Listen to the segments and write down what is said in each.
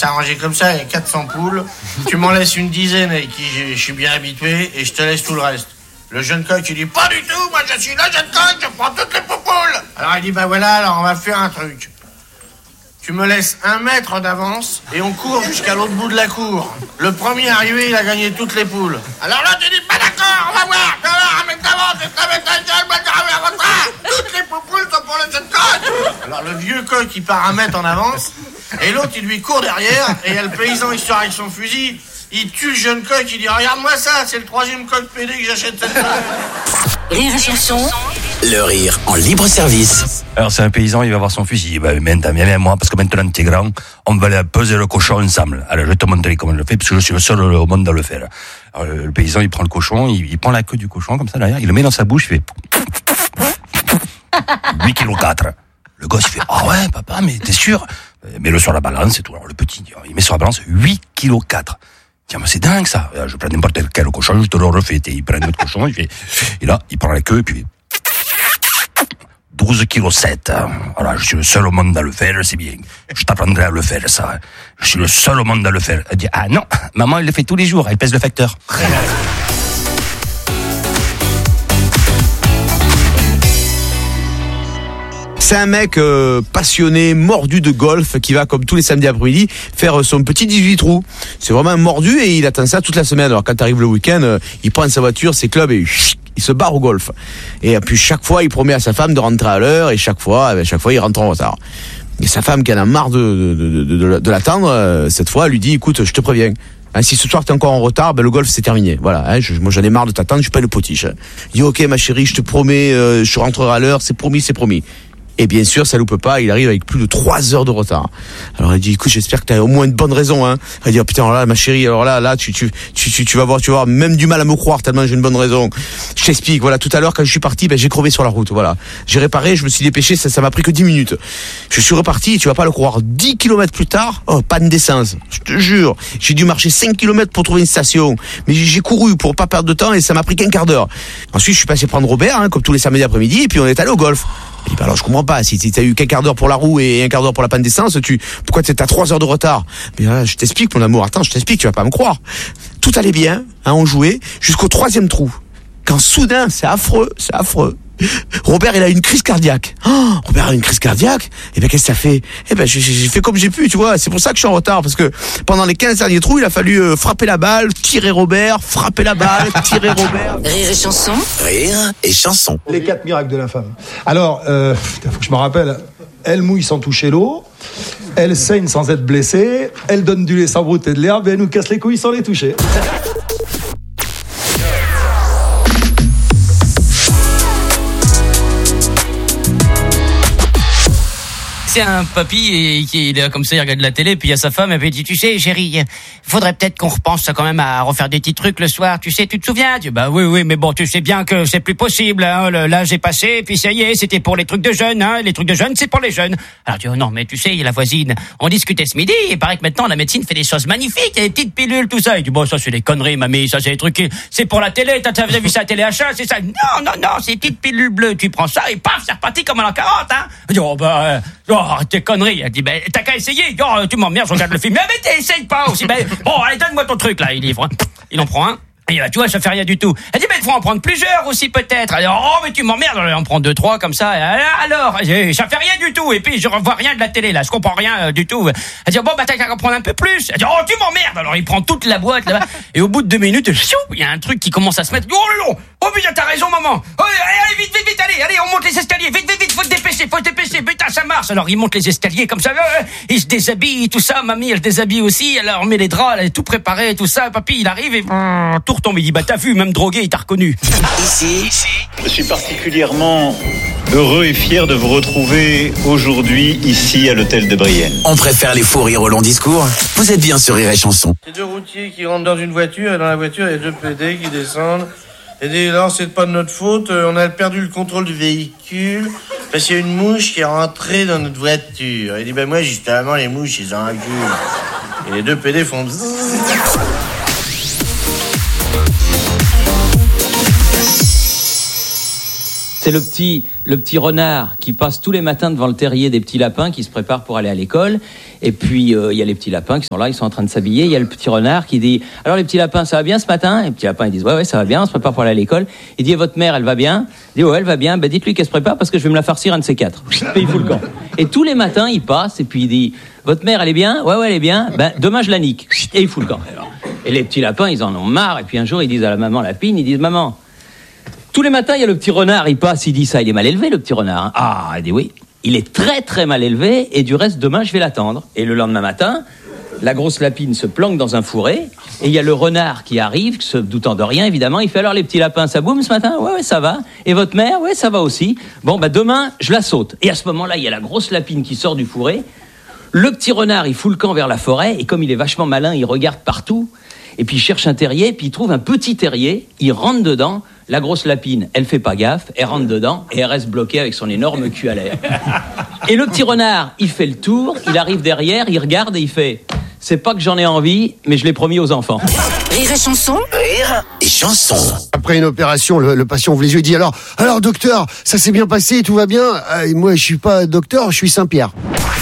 c'est arrangé comme ça, il y a 400 poules. Tu m'en laisses une dizaine avec qui je suis bien habitué et je te laisse tout le reste. Le jeune coq, il dit, pas du tout, moi je suis le jeune coq, je prends toutes les poupoules. Alors il dit, bah voilà, alors on va faire un truc. Tu me laisses 1 mètre d'avance et on court jusqu'à l'autre bout de la cour. Le premier arrivé, il a gagné toutes les poules. Alors là, tu dis, pas d'accord, on va voir. 1 mètre d'avance, toutes les poupoules sont pour le jeune coq. Alors le vieux coq, il part 1 mètre en avance et l'autre, il lui court derrière et il y a le paysan, il sort avec son fusil. Il tue le jeune coq, il dit, regarde-moi ça, c'est le 3e coq pédé que j'achète cette semaine. Rire et chanson. Le rire en libre service. Alors c'est un paysan, il va avoir son fusil. Maintenant, viens moi, parce que maintenant t'es grand, on va aller peser le cochon ensemble. Alors je vais te montrer comment je le fais, parce que je suis le seul au monde à le faire. Alors, le paysan, il prend le cochon, il prend la queue du cochon comme ça derrière, il le met dans sa bouche, il fait 8,4 kg. Le gosse, il fait, ah ouais, papa, mais t'es sûr? Mets-le sur la balance et tout. Alors le petit, il met sur la balance 8,4 kg. Tiens, mais c'est dingue ça. Je prends n'importe quel cochon, je te le refais. Il prend notre cochon, il fait, et là, il prend la queue, et puis 12,7 kg. Voilà, je suis le seul au monde à le faire, c'est bien. Je t'apprendrai à le faire, ça. Je suis le seul au monde à le faire. Elle dit, ah non, maman, elle le fait tous les jours, elle pèse le facteur. C'est un mec passionné, mordu de golf, qui va, comme tous les samedis après-midi, faire son petit 18 trous. C'est vraiment un mordu et il attend ça toute la semaine. Alors quand arrive le week-end, il prend sa voiture, ses clubs et il se barre au golf. Et puis chaque fois, il promet à sa femme de rentrer à l'heure et chaque fois, il rentre en retard. Et sa femme, qui en a marre de l'attendre, cette fois, elle lui dit, écoute, je te préviens. Si ce soir t'es encore en retard, le golf c'est terminé. Voilà, moi j'en ai marre de t'attendre, je suis pas le potiche. Il dit, ok ma chérie, je te promets, je rentrerai à l'heure, c'est promis, c'est promis. Et bien sûr, ça loupe pas, il arrive avec plus de 3 heures de retard. Alors il dit, écoute, j'espère que t'as au moins une bonne raison, hein. Elle dit, oh putain, alors là, ma chérie, alors là, tu vas voir même du mal à me croire tellement j'ai une bonne raison. Je t'explique, voilà, tout à l'heure, quand je suis parti, j'ai crevé sur la route, voilà. J'ai réparé, je me suis dépêché, ça m'a pris que 10 minutes. Je suis reparti, tu vas pas le croire, 10 km plus tard, panne d'essence. Je te jure, j'ai dû marcher 5 km pour trouver une station. Mais j'ai couru pour pas perdre de temps et ça m'a pris qu'un quart d'heure. Ensuite, je suis passé prendre Robert, comme tous les samedis après-midi, et puis on est allé au golf. Il dit, alors je comprends pas, si t'as eu qu'un quart d'heure pour la roue et un quart d'heure pour la panne d'essence, pourquoi t'as 3 heures de retard? Mais là, je t'explique mon amour, attends, je t'explique, tu vas pas me croire. Tout allait bien, on jouait, jusqu'au 3e trou. Quand soudain, c'est affreux. Robert, il a une crise cardiaque. Robert a une crise cardiaque. Et qu'est-ce que ça fait? J'ai fait comme j'ai pu, tu vois. C'est pour ça que je suis en retard, parce que pendant les 15 derniers trous, il a fallu frapper la balle, tirer Robert, frapper la balle, tirer Robert. Rire et chanson. Rire et chanson. Les 4 miracles de la femme. Alors, faut que je me rappelle. Elle mouille sans toucher l'eau. Elle saigne sans être blessée. Elle donne du lait sans brouter de l'herbe. Et elle nous casse les couilles sans les toucher. C'est un papy et qui est comme ça, il regarde la télé, puis il y a sa femme, et puis il dit, tu sais, chérie, faudrait peut-être qu'on repense quand même à refaire des petits trucs le soir. Tu sais, tu te souviens? Tu dis, bah oui, mais bon, tu sais bien que c'est plus possible, hein. L'âge est passé, puis ça y est, c'était pour les trucs de jeunes, hein. Les trucs de jeunes, c'est pour les jeunes. Alors tu dis, oh non, mais tu sais, la voisine, on discutait ce midi, il paraît que maintenant la médecine fait des choses magnifiques, il y a des petites pilules, tout ça. Il dit, bon, ça c'est des conneries, mamie, ça c'est des trucs, c'est pour la télé, t'as vu ça à Téléachat, c'est ça? Non, c'est des petites pilules bleues, tu prends ça et paf, c'est reparti comme à l'an 40, hein. Il dit, arrête tes conneries. Elle dit, t'as qu'à essayer. Tu m'emmerdes, je regarde le film. Mais t'essayes pas aussi. Bon, allez, donne-moi ton truc, là. Il livre. Il en prend un. Et tu vois, ça fait rien du tout. Elle dit, il faut en prendre plusieurs aussi, peut-être. Elle dit, mais tu m'emmerdes. Elle en prend 2, 3, comme ça. Alors, ça fait rien du tout. Et puis, je revois rien de la télé, là. Je comprends rien du tout. Elle dit, t'as qu'à en prendre un peu plus. Elle dit, tu m'emmerdes. Alors, il prend toute la boîte, là-bas. Et au bout de 2 minutes, il y a un truc qui commence à se mettre. Oh, putain, t'as raison, maman. Allez, vite, allez, on monte les escaliers. Vite, faut te dépêcher. Putain, ça marche. Alors, il monte les escaliers comme ça. Il se déshabille, tout ça. Mamie, elle se déshabille aussi. Elle remet les draps, elle est tout préparée, tout ça. Papy, il arrive et tout retombe. Il dit, t'as vu, même drogué, il t'a reconnu. Ici, je suis particulièrement heureux et fier de vous retrouver aujourd'hui ici à l'hôtel de Brienne. On préfère les faux rires au long discours. Vous êtes bien sur Rire et Chanson. C'est 2 routiers qui rentrent dans une voiture et dans la voiture, il y a 2 PD qui descendent. Et dès lors, c'est pas de notre faute, on a perdu le contrôle du véhicule parce qu'il y a une mouche qui est rentrée dans notre voiture. Il dit, moi, justement, les mouches, ils en enculent. Et les 2 PD font... C'est le petit renard qui passe tous les matins devant le terrier des petits lapins qui se préparent pour aller à l'école. Et puis, il y a les petits lapins qui sont là, ils sont en train de s'habiller. Il y a le petit renard qui dit « Alors les petits lapins, ça va bien ce matin ?» Et les petits lapins, ils disent « Ouais, ça va bien, on se prépare pour aller à l'école. » Il dit « Et votre mère, elle va bien ?» Il dit « Ouais, elle va bien. Ben, dites-lui qu'elle se prépare parce que je vais me la farcir un de ces quatre. » Et il fout le camp. Et tous les matins, il passe et puis il dit « Votre mère, elle est bien ? Ouais, elle est bien. Ben, demain, je la nique. » Et il fout le camp. Et les petits lapins, ils en ont marre. Et puis un jour, ils disent à la maman lapine, ils disent « Maman, tous les matins, il y a le petit renard, il passe, il dit ça, il est mal élevé, le petit renard. Hein. » Ah, elle dit oui. Il est très très mal élevé et du reste, demain, je vais l'attendre. Et le lendemain matin, la grosse lapine se planque dans un fourré et il y a le renard qui arrive, se doutant de rien, évidemment. Il fait alors les petits lapins, ça boum ce matin ? Ouais, ça va. Et votre mère ? Ouais, ça va aussi. Bon, bah demain, je la saute. Et à ce moment-là, il y a la grosse lapine qui sort du fourré. Le petit renard, il fout le camp vers la forêt et comme il est vachement malin, il regarde partout. Et puis il cherche un terrier, puis il trouve un petit terrier, il rentre dedans, la grosse lapine, elle fait pas gaffe, elle rentre dedans et elle reste bloquée avec son énorme cul à l'air. Et le petit renard, il fait le tour, il arrive derrière, il regarde et il fait « C'est pas que j'en ai envie, mais je l'ai promis aux enfants. » Rire et chanson. Rire et chanson. Après une opération, le patient ouvre les yeux et dit alors docteur, ça s'est bien passé, tout va bien ? Moi je suis pas docteur, je suis Saint-Pierre.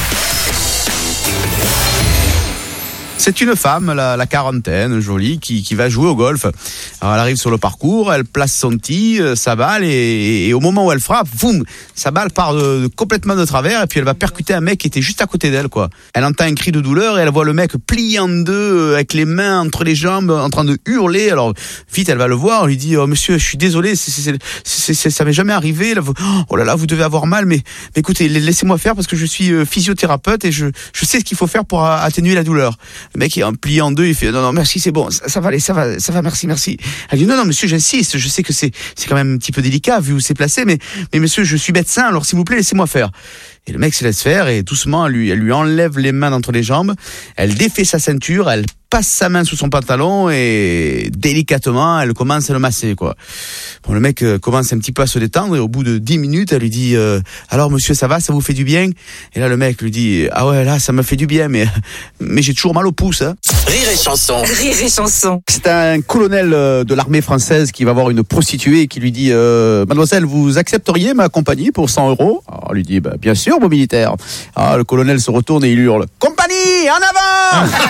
C'est une femme, la quarantaine, jolie, qui va jouer au golf. Alors elle arrive sur le parcours, elle place son tee, sa balle, et au moment où elle frappe, boum, sa balle part complètement de travers, et puis elle va percuter un mec qui était juste à côté d'elle, quoi. Elle entend un cri de douleur, et elle voit le mec plié en deux, avec les mains entre les jambes, en train de hurler. Alors vite, elle va le voir, elle lui dit « Oh monsieur, je suis désolé, ça m'est jamais arrivé. Là, oh là là, vous devez avoir mal, mais écoutez, laissez-moi faire parce que je suis physiothérapeute et je sais ce qu'il faut faire pour atténuer la douleur. » Le mec est plié en deux, il fait non merci, c'est bon, ça va aller, ça va, merci. Elle dit non monsieur, j'insiste, je sais que c'est quand même un petit peu délicat vu où c'est placé, mais monsieur, je suis médecin, alors s'il vous plaît, laissez-moi faire. Et le mec se laisse faire et doucement elle lui enlève les mains d'entre les jambes, elle défait sa ceinture, elle passe sa main sous son pantalon et délicatement elle commence à le masser, quoi. Bon, le mec commence un petit peu à se détendre et au bout de 10 minutes elle lui dit alors monsieur, ça va, ça vous fait du bien? Et là le mec lui dit ah ouais, là ça me fait du bien, mais j'ai toujours mal au pouce, hein. Rire et chanson. Rire et chanson. C'est un colonel de l'armée française qui va voir une prostituée et qui lui dit mademoiselle, vous accepteriez ma compagnie pour 100 €? Alors, elle lui dit bien sûr mon militaire. Le colonel se retourne et il hurle compagnie, en avant.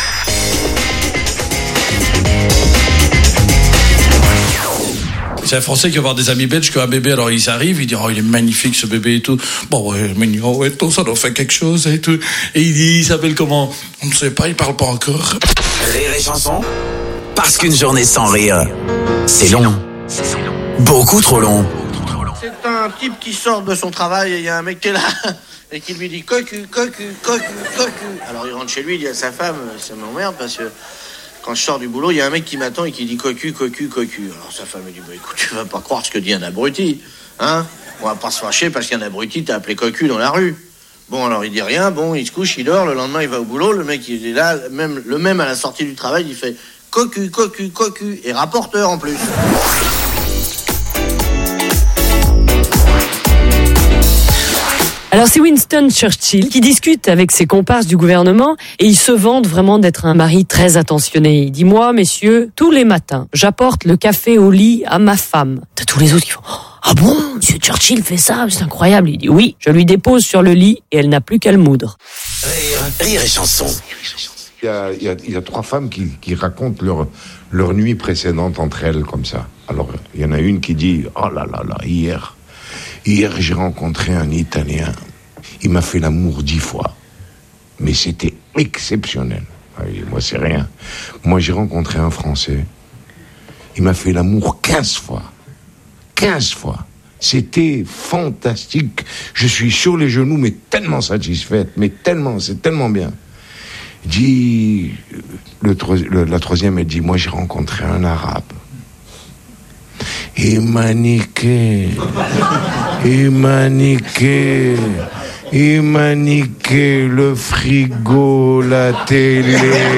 C'est un Français qui va avoir des amis belges qui ont un bébé, alors ils arrivent, ils disent oh il est magnifique ce bébé et tout. Bon ouais, mignon, ouais, tout ça doit faire quelque chose et tout. Et il s'appelle comment? On ne sait pas, il parle pas encore. Rire et chanson. Parce qu'une journée sans rire, c'est long. Beaucoup trop long. C'est un type qui sort de son travail et il y a un mec qui est là et qui lui dit cocu. Alors il rentre chez lui, il dit à sa femme, ça m'emmerde parce que quand je sors du boulot, il y a un mec qui m'attend et qui dit cocu. Alors sa femme me dit écoute, tu vas pas croire ce que dit un abruti, hein? On va pas se fâcher parce qu'un abruti t'a appelé cocu dans la rue. Bon, alors il dit rien, bon, il se couche, il dort, le lendemain il va au boulot, le mec il est là, le même à la sortie du travail, il fait cocu, et rapporteur en plus. Alors c'est Winston Churchill qui discute avec ses comparses du gouvernement et il se vante vraiment d'être un mari très attentionné. Il dit moi messieurs, tous les matins, j'apporte le café au lit à ma femme. T'as tous les autres qui font ah bon, monsieur Churchill fait ça, c'est incroyable. Il dit oui, je lui dépose sur le lit et elle n'a plus qu'à le moudre. Rire et chanson. Il y a 3 femmes qui racontent leur nuit précédente entre elles comme ça. Alors il y en a une qui dit oh là là là, Hier, j'ai rencontré un Italien. Il m'a fait l'amour 10 fois. Mais c'était exceptionnel. Moi, c'est rien. Moi, j'ai rencontré un Français. Il m'a fait l'amour 15 fois. 15 fois. C'était fantastique. Je suis sur les genoux, mais tellement satisfaite. C'est tellement bien. Dit, la troisième, elle dit, moi, j'ai rencontré un Arabe. Il m'a niqué le frigo, la télé.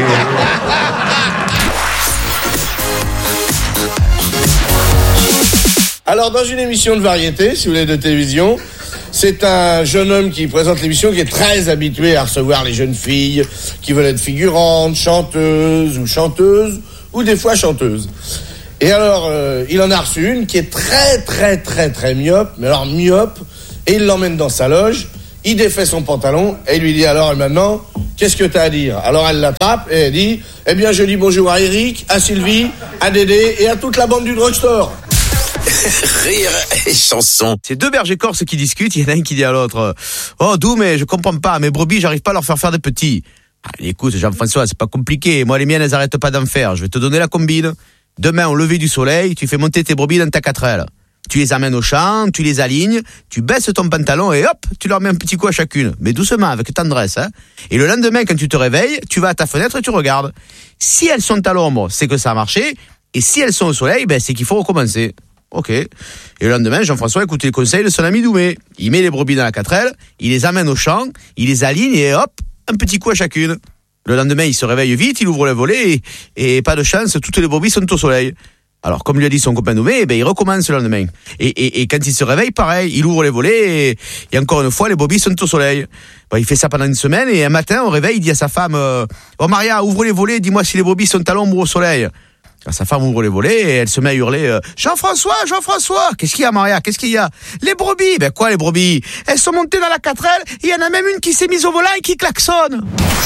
Alors, dans une émission de variété, si vous voulez, de télévision, c'est un jeune homme qui présente l'émission qui est très habitué à recevoir les jeunes filles qui veulent être figurantes, chanteuses, ou des fois chanteuses. Et alors, il en a reçu une qui est très myope, mais alors myope, et il l'emmène dans sa loge, il défait son pantalon, et il lui dit, alors, et maintenant, qu'est-ce que t'as à dire? Alors elle l'attrape, et elle dit, eh bien, je dis bonjour à Eric, à Sylvie, à Dédé, et à toute la bande du drugstore. Rire et chanson. C'est deux bergers corses qui discutent, il y en a un qui dit à l'autre, oh, Dou, mais je comprends pas, mes brebis, j'arrive pas à leur faire des petits. Allez, écoute, Jean-François, c'est pas compliqué, moi, les miennes, elles arrêtent pas d'en faire, je vais te donner la combine. Demain, au lever du soleil, tu fais monter tes brebis dans ta 4L. Tu les amènes au champ, tu les alignes, tu baisses ton pantalon et hop, tu leur mets un petit coup à chacune. Mais doucement, avec tendresse, hein. Et le lendemain, quand tu te réveilles, tu vas à ta fenêtre et tu regardes. Si elles sont à l'ombre, c'est que ça a marché. Et si elles sont au soleil, c'est qu'il faut recommencer. Ok. Et le lendemain, Jean-François écoute les conseils de son ami Doumé. Il met les brebis dans la 4L, il les amène au champ, il les aligne et hop, un petit coup à chacune. Le lendemain, il se réveille vite, il ouvre le volet et pas de chance, toutes les brebis sont au soleil. Alors, comme lui a dit son copain Doumé, il recommence le lendemain. Et quand il se réveille, pareil, il ouvre les volets et encore une fois, les brebis sont au soleil. Il fait ça pendant une semaine et un matin, au réveil, il dit à sa femme, oh Maria, ouvre les volets, dis-moi si les brebis sont à l'ombre ou au soleil. Alors, sa femme ouvre les volets et elle se met à hurler, Jean-François, qu'est-ce qu'il y a Maria, qu'est-ce qu'il y a? Les brebis, quoi les brebis? Elles sont montées dans la 4L, il y en a même une qui s'est mise au volant et qui klaxonne.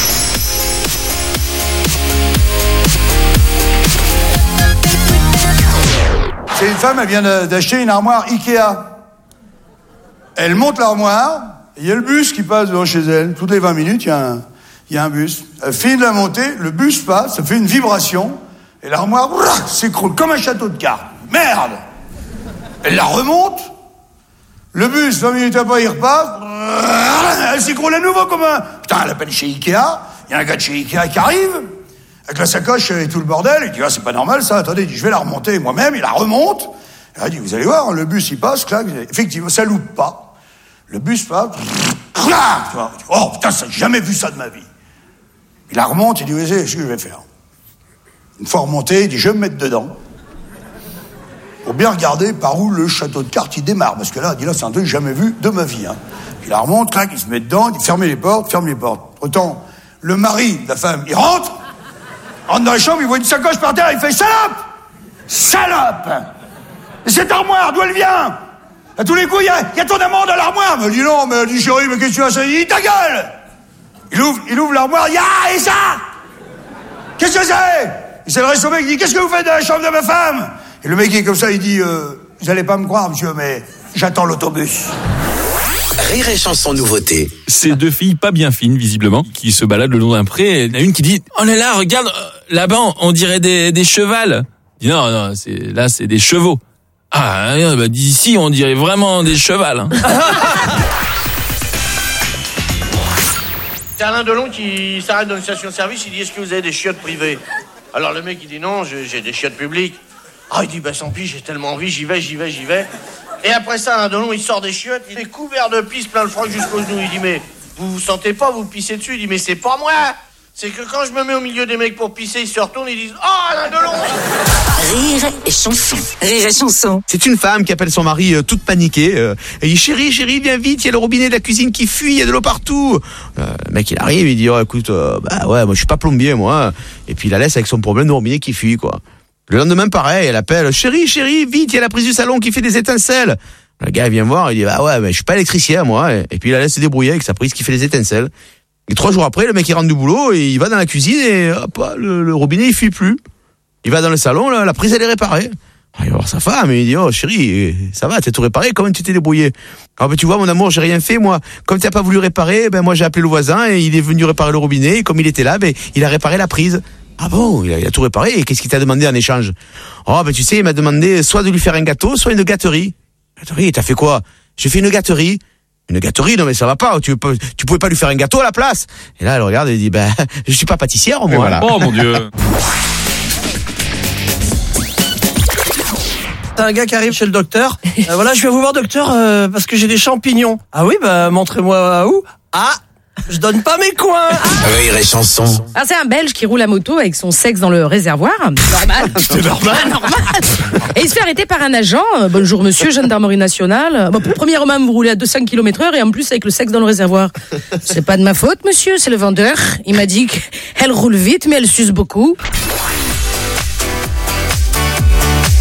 C'est une femme, elle vient d'acheter une armoire Ikea. Elle monte l'armoire, il y a le bus qui passe devant chez elle. Toutes les 20 minutes, il y a un bus. Elle finit de la monter, le bus passe, ça fait une vibration, et l'armoire s'écroule comme un château de cartes. Merde! Elle la remonte, le bus, 20 minutes après, il repasse, elle s'écroule à nouveau comme un... Putain, elle appelle chez Ikea, il y a un gars de chez Ikea qui arrive, avec la sacoche et tout le bordel, il dit, c'est pas normal ça, attendez, il dit, je vais la remonter moi-même, il la remonte, et il dit, vous allez voir, le bus il passe, clac, effectivement, ça loupe pas, le bus passe, oh putain, j'ai jamais vu ça de ma vie. Il la remonte, il dit, oui, c'est ce que je vais faire. Une fois remonté, il dit, je vais me mettre dedans, pour bien regarder par où le château de cartes il démarre, parce que là, il dit, là, c'est un truc que j'ai jamais vu de ma vie, hein. Il la remonte, clac, il se met dedans, il dit, fermez les portes. Autant, le mari de la femme, il rentre dans la chambre, il voit une sacoche par terre, il fait Salope! Et cette armoire, d'où elle vient? À tous les coups, il y a ton amant dans l'armoire. Mais elle dit non, mais elle dit chérie, mais qu'est-ce que tu as ça? Il dit ta gueule! Il ouvre l'armoire, et ça? Qu'est-ce que c'est? Il s'adresse au mec, il dit qu'est-ce que vous faites dans la chambre de ma femme? Et le mec il est comme ça, il dit vous allez pas me croire, monsieur, mais j'attends l'autobus. Rire et chanson nouveauté. C'est deux filles pas bien fines, visiblement, qui se baladent le long d'un pré. Il y en a une qui dit, oh là là, regarde, là-bas, on dirait des chevals. Il dit, non, c'est des chevaux. Ah, d'ici, on dirait vraiment des chevals. Hein. C'est Alain Delon qui s'arrête dans une station-service, il dit, est-ce que vous avez des chiottes privées? Alors le mec, il dit, non, j'ai des chiottes publiques. Ah, il dit, sans pis, j'ai tellement envie, j'y vais. Et après ça, Alain Delon, il sort des chiottes, il est couvert de pisse, plein le froc jusqu'aux genoux. Il dit, mais vous sentez pas, vous pissez dessus? Il dit, mais c'est pas moi! C'est que quand je me mets au milieu des mecs pour pisser, ils se retournent, ils disent, oh, Alain Delon! Rire et chanson. Rire et chanson. C'est une femme qui appelle son mari toute paniquée. Elle dit, chérie, viens vite, il y a le robinet de la cuisine qui fuit, il y a de l'eau partout. Le mec, il arrive, il dit, oh, écoute, ouais, moi, je suis pas plombier, moi. Et puis, il la laisse avec son problème de robinet qui fuit, quoi. Le lendemain, pareil, elle appelle, chérie, vite, il y a la prise du salon qui fait des étincelles. Le gars, il vient voir, il dit, ouais, mais je suis pas électricien, moi. Et puis, il la laisse se débrouiller avec sa prise qui fait des étincelles. Et 3 jours après, le mec, il rentre du boulot et il va dans la cuisine et hop, le robinet, il fuit plus. Il va dans le salon, la prise, elle est réparée. Il va voir sa femme et il dit, oh, chérie, ça va, t'as tout réparé, comment tu t'es débrouillé? Alors, tu vois, mon amour, j'ai rien fait, moi. Comme t'as pas voulu réparer, moi, j'ai appelé le voisin et il est venu réparer le robinet et comme il était là, il a réparé la prise. Ah bon, il a tout réparé et qu'est-ce qu'il t'a demandé en échange? Oh, tu sais, il m'a demandé soit de lui faire un gâteau, soit une gâterie. Gâterie, t'as fait quoi? J'ai fait une gâterie. Une gâterie, non mais ça va pas, tu pouvais pas lui faire un gâteau à la place. Et là, elle regarde et dit, je suis pas pâtissière, moi. Voilà. Oh mon Dieu. T'as un gars qui arrive chez le docteur. Voilà, je vais vous voir, docteur, parce que j'ai des champignons. Ah oui, montrez-moi où. Ah, je donne pas mes coins. Rire et chanson. Ah, c'est un Belge qui roule à moto avec son sexe dans le réservoir. Normal. C'est normal. Et il se fait arrêter par un agent. Bonjour monsieur, gendarmerie nationale. Premièrement, vous roulez à 200 km/h et en plus avec le sexe dans le réservoir. C'est pas de ma faute, monsieur, c'est le vendeur. Il m'a dit qu'elle roule vite, mais elle suce beaucoup.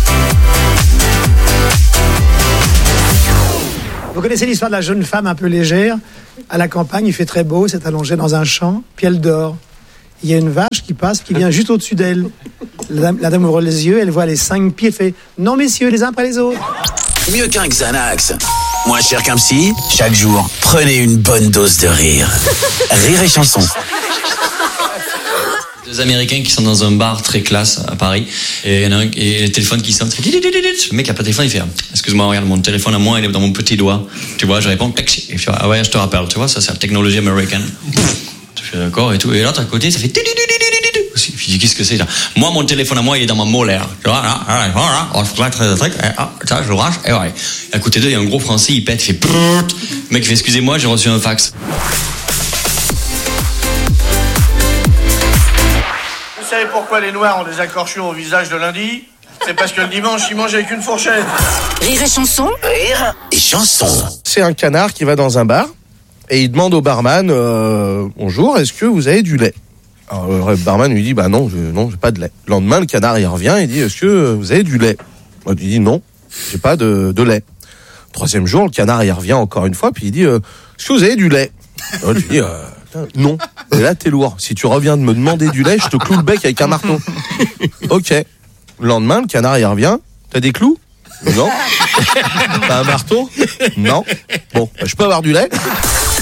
Vous connaissez l'histoire de la jeune femme un peu légère. À la campagne, il fait très beau, c'est allongé dans un champ, puis elle dort. Il y a une vache qui passe, qui vient juste au-dessus d'elle. La dame ouvre les yeux, elle voit les 5 pieds, elle fait « Non, messieurs, les uns après les autres ». Mieux qu'un Xanax. Moins cher qu'un psy. Chaque jour, prenez une bonne dose de rire. Rire et chanson. Deux Américains qui sont dans un bar très classe à Paris, et il y en a un et le téléphone qui sonne. Le mec a pas de téléphone, il fait excuse-moi, regarde mon téléphone à moi, il est dans mon petit doigt. Tu vois, je réponds taxi. Et je fais ah ouais, je te rappelle, tu vois, ça c'est la technologie américaine. Je fais d'accord et tout. Et l'autre à côté, ça fait aussi. Je dis qu'est-ce que c'est là? Moi, mon téléphone à moi, il est dans ma molaire. Tu vois, là, je le range, et ouais. Et à côté d'eux, il y a un gros français, il pète, il fait le mec fait excusez-moi, j'ai reçu un fax. Vous savez pourquoi les Noirs ont des accorchures au visage de lundi? C'est parce que le dimanche, ils mangent avec une fourchette. Rire et chanson. Rire et chanson. C'est un canard qui va dans un bar et il demande au barman bonjour, est-ce que vous avez du lait? Alors le barman lui dit bah non, j'ai pas de lait. Le lendemain, le canard il revient et dit est-ce que vous avez du lait? Il dit non, j'ai pas de lait. Troisième jour, le canard il revient encore une fois puis il dit est-ce que vous avez du lait? Alors, tu dis non. Et là t'es lourd. Si tu reviens de me demander du lait, je te cloue le bec avec un marteau. Ok. Le lendemain, le canard il revient. T'as des clous? Non. T'as un marteau? Non. Bon, je peux avoir du lait?